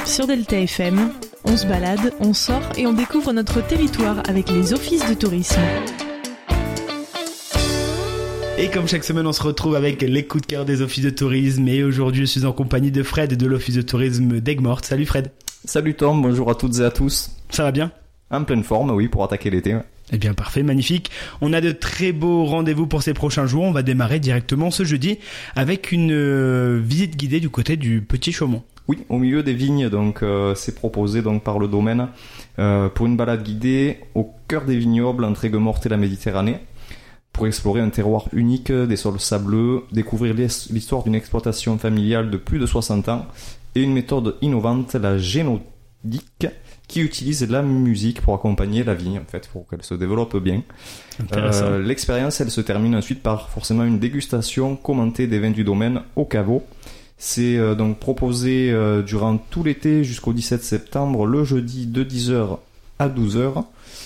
sur Delta FM. On se balade, on sort et on découvre notre territoire avec les offices de tourisme. Et comme chaque semaine, on se retrouve avec les coups de cœur des offices de tourisme. Et aujourd'hui, je suis en compagnie de Fred de l'office de tourisme d'Aigues-Mortes. Salut Fred. Salut Tom, bonjour à toutes et à tous. Ça va bien ? En pleine forme, oui, pour attaquer l'été. Eh bien parfait, magnifique. On a de très beaux rendez-vous pour ces prochains jours. On va démarrer directement ce jeudi avec une visite guidée du côté du Petit Chaumont. Oui, au milieu des vignes, donc c'est proposé donc par le domaine pour une balade guidée au cœur des vignobles entre Aigues-Mortes et la Méditerranée, pour explorer un terroir unique, des sols sableux, découvrir l'histoire d'une exploitation familiale de plus de 60 ans et une méthode innovante, la génodique, qui utilise la musique pour accompagner la vigne, en fait, pour qu'elle se développe bien. L'expérience, elle se termine ensuite par forcément une dégustation commentée des vins du domaine au caveau. C'est donc proposé durant tout l'été jusqu'au 17 septembre, le jeudi de 10h à 12h.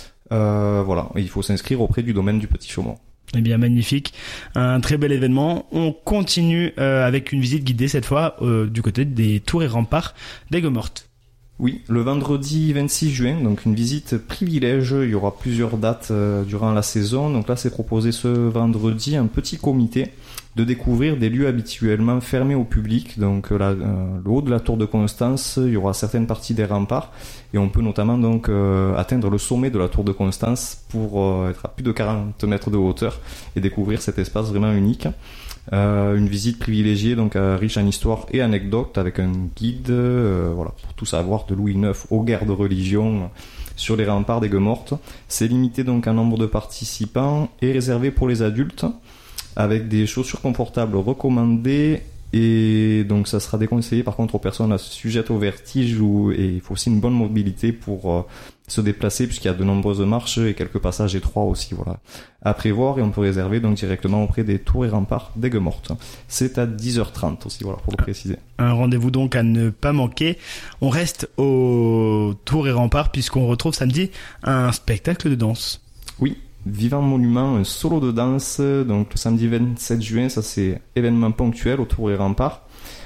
Voilà, il faut s'inscrire auprès du domaine du Petit Chaumont. Eh bien, magnifique. Un très bel événement. On continue avec une visite guidée cette fois du côté des tours et remparts d'Aigues-Mortes. Oui, le vendredi 26 juin, donc une visite privilège. Il y aura plusieurs dates durant la saison. Donc là, c'est proposé ce vendredi un petit comité de découvrir des lieux habituellement fermés au public. Donc le haut de la tour de Constance, il y aura certaines parties des remparts et on peut notamment donc atteindre le sommet de la tour de Constance pour être à plus de 40 mètres de hauteur et découvrir cet espace vraiment unique. Une visite privilégiée, donc riche en histoire et anecdotes, avec un guide voilà, pour tout savoir de Louis IX aux guerres de religion sur les remparts d'Aigues-Mortes. C'est limité donc en nombre de participants et réservé pour les adultes, avec des chaussures confortables recommandées, et donc ça sera déconseillé par contre aux personnes sujettes au vertige et il faut aussi une bonne mobilité pour se déplacer, puisqu'il y a de nombreuses marches et quelques passages étroits aussi, voilà, à prévoir, et on peut réserver donc directement auprès des tours et remparts d'Aigues-Mortes. C'est à 10h30 aussi, voilà, pour le préciser. Un rendez-vous donc à ne pas manquer. On reste aux tours et remparts puisqu'on retrouve samedi un spectacle de danse. Oui. Vivant Monument, un solo de danse, donc le samedi 27 juin, ça c'est événement ponctuel au Tour et Remparts.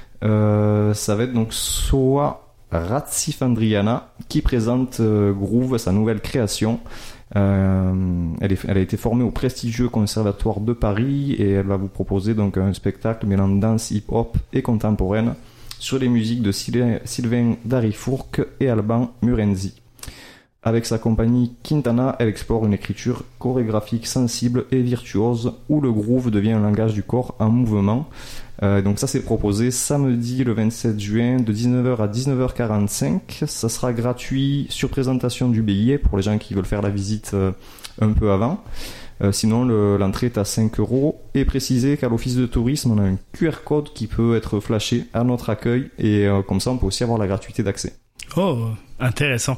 Ça va être donc Soa Ratsifandriana qui présente Groove, sa nouvelle création. Elle a été formée au prestigieux Conservatoire de Paris et elle va vous proposer donc un spectacle mêlant danse hip-hop et contemporaine sur les musiques de Sylvain Darifourcq et Alban Murenzi. Avec sa compagnie Quintana, elle explore une écriture chorégraphique sensible et virtuose où le groove devient un langage du corps en mouvement. Donc ça c'est proposé samedi le 27 juin de 19h à 19h45. Ça sera gratuit sur présentation du billet pour les gens qui veulent faire la visite un peu avant. Sinon l'entrée est à 5€, et préciser qu'à l'office de tourisme on a un QR code qui peut être flashé à notre accueil et comme ça on peut aussi avoir la gratuité d'accès. Oh, intéressant.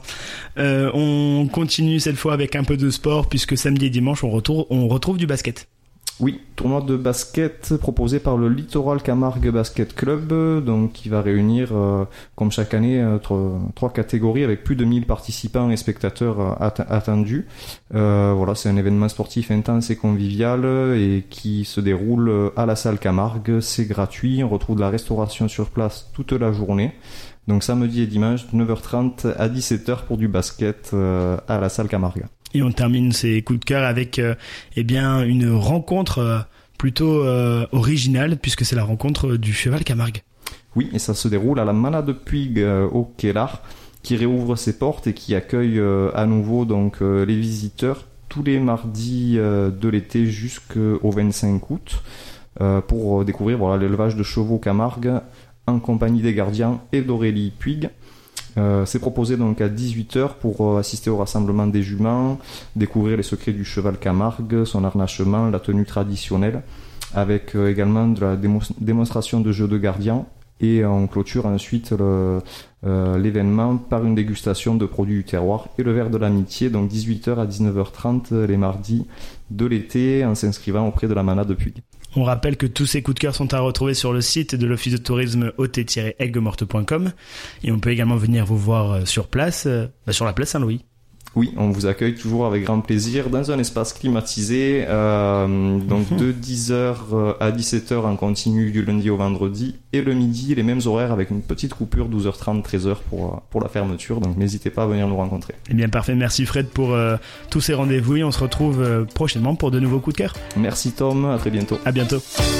On continue cette fois avec un peu de sport puisque samedi et dimanche on retrouve du basket. Oui, tournoi de basket proposé par le Littoral Camargue Basket Club, donc qui va réunir, comme chaque année, trois catégories avec plus de 1000 participants et spectateurs attendus. Voilà, c'est un événement sportif intense et convivial et qui se déroule à la salle Camargue. C'est gratuit, on retrouve de la restauration sur place toute la journée. Donc samedi et dimanche, 9h30 à 17h pour du basket à la salle Camargue. Et on termine ces coups de cœur avec une rencontre plutôt originale, puisque c'est la rencontre du cheval Camargue. Oui, et ça se déroule à la Manade de Puig au Kellar, qui réouvre ses portes et qui accueille à nouveau donc les visiteurs tous les mardis de l'été jusqu'au 25 août pour découvrir voilà, l'élevage de chevaux Camargue en compagnie des gardiens et d'Aurélie Puig. C'est proposé donc à 18h pour assister au rassemblement des juments, découvrir les secrets du cheval Camargue, son harnachement, la tenue traditionnelle, avec également de la démonstration de jeux de gardiens, et on clôture ensuite l'événement par une dégustation de produits du terroir et le verre de l'amitié, donc 18h à 19h30 les mardis de l'été, en s'inscrivant auprès de la Manade de Puig. On rappelle que tous ces coups de cœur sont à retrouver sur le site de l'office de tourisme ot-aiguesmortes.com, et on peut également venir vous voir sur place, sur la place Saint-Louis. Oui, on vous accueille toujours avec grand plaisir dans un espace climatisé, donc de 10h à 17h en continu du lundi au vendredi, et le midi, les mêmes horaires avec une petite coupure 12h30, 13h pour la fermeture, donc n'hésitez pas à venir nous rencontrer. Eh bien parfait, merci Fred pour tous ces rendez-vous et on se retrouve prochainement pour de nouveaux coups de cœur. Merci Tom, à très bientôt. À bientôt.